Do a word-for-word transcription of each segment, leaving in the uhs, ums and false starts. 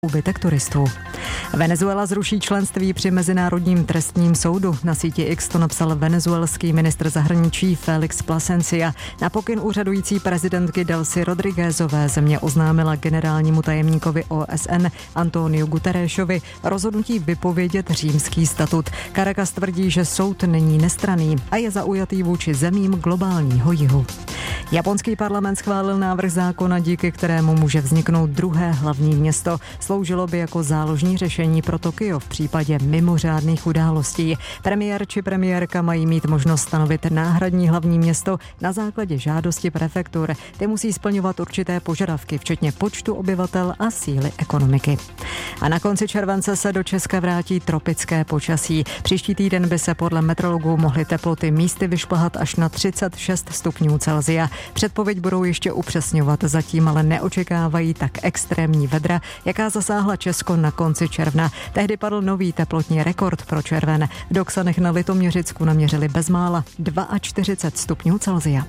úbytek turistů. Venezuela zruší členství při Mezinárodním trestním soudu. Na síti X to napsal venezuelský ministr zahraničí Félix Plasencia. Na pokyn úřadující prezidentky Delcy Rodriguezové země oznámila generálnímu tajemníkovi O S N Antoniu Guterresovi rozhodnutí vypovědět římský statut. Caracas tvrdí, že soud není nestranný a je zaujatý vůči zemím globálního jihu. Japonský parlament schválil návrh zákona, díky kterému může vzniknout druhé hlavní město. Sloužilo by jako záložní řešení pro Tokio v případě mimořádných událostí. Premiér či premiérka mají mít možnost stanovit náhradní hlavní město na základě žádosti prefektur. Ty musí splňovat určité požadavky, včetně počtu obyvatel a síly ekonomiky. A na konci července se do Česka vrátí tropické počasí. Příští týden by se podle meteorologů mohly teploty místy vyšplhat až na třicet šest stupňů Celsia. Předpověď budou ještě upřesňovat, zatím ale neočekávají tak extrémní vedra, jaká zasáhla Česko na konci června. Tehdy padl nový teplotní rekord pro červen. V Doksanech na Litoměřicku naměřili bezmála čtyřicet dva stupňů Celsia.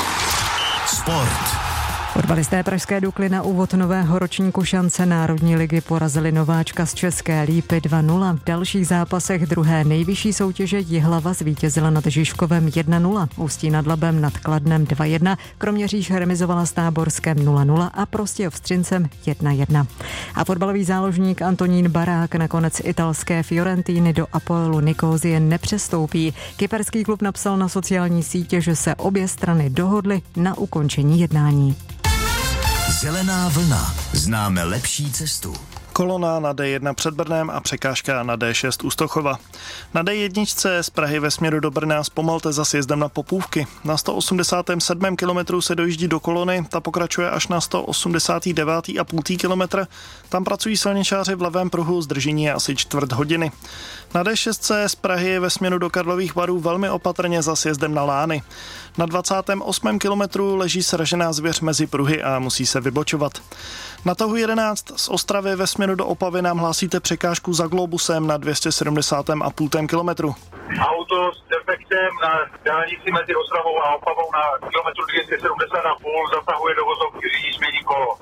Sport. Fotbalisté pražské Dukly na úvod nového ročníku šance Národní ligy porazili nováčka z České Lípy dva nula. V dalších zápasech druhé nejvyšší soutěže Jihlava zvítězila nad Žižkovem jedna nula, Ústí nad Labem nad Kladnem dva jedna, Kroměříž remizovala s Táborskem nula nula a Prostějov s Třincem jedna jedna. A fotbalový záložník Antonín Barák nakonec italské Fiorentíny do Apoelu Nikózie nepřestoupí. Kyperský klub napsal na sociální sítě, že se obě strany dohodly na ukončení jednání. Zelená vlna. Známe lepší cestu. Kolona na D jedna před Brnem a překážka na D šest u Stochova. Na D jedna z Prahy ve směru do Brna zpomalte za sjezdem na Popůvky. Na sto osmdesátém sedmém kilometru se dojíždí do kolony, ta pokračuje až na sto osmdesátém devátém a půl kilometr. Tam pracují silničáři v levém pruhu, zdržení je asi čtvrt hodiny. Na D šest z Prahy ve směru do Karlových Varů velmi opatrně za sjezdem na Lány. Na dvacátém osmém kilometru leží sražená zvěř mezi pruhy a musí se vybočovat. Na tahu jedenáct z Ostravy ve směru do Opavy nám hlásíte překážku za Globusem na dvě stě sedmdesát a půl kilometru. Auto s defektem na dálnici mezi Ostravou a Opavou na kilometru dvě stě sedmdesát a půl zasahuje do vozovky, řidič mění kolo.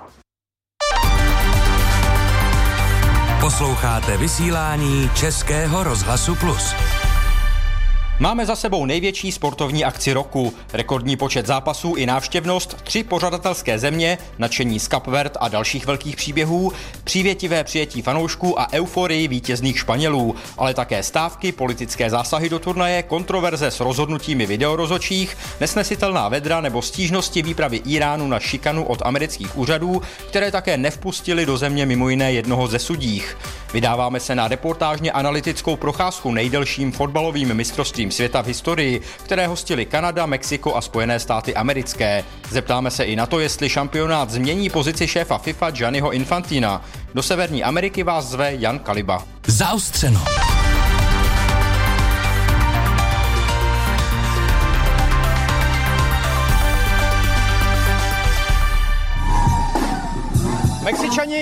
Posloucháte vysílání Českého rozhlasu Plus. Máme za sebou největší sportovní akci roku. Rekordní počet zápasů i návštěvnost, tři pořadatelské země, nadšení z Kapverd a dalších velkých příběhů, přívětivé přijetí fanoušků a euforii vítězných Španělů, ale také stávky, politické zásahy do turnaje, kontroverze s rozhodnutími videorozočích, nesnesitelná vedra nebo stížnosti výpravy Íránu na šikanu od amerických úřadů, které také nevpustili do země mimo jiné jednoho ze sudích. Vydáváme se na reportážně analytickou procházku nejdelším fotbalovým mistrovstvím světa v historii, které hostili Kanada, Mexiko a Spojené státy americké. Zeptáme se i na to, jestli šampionát změní pozici šéfa FIFA Gianniho Infantina. Do Severní Ameriky vás zve Jan Kaliba. Zaostřeno. Mexičani